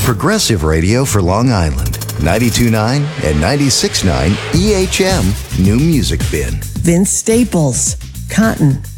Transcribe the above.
Progressive Radio for Long Island. 92.9 and 96.9 EHM New Music Bin. Vince Staples, Cotton.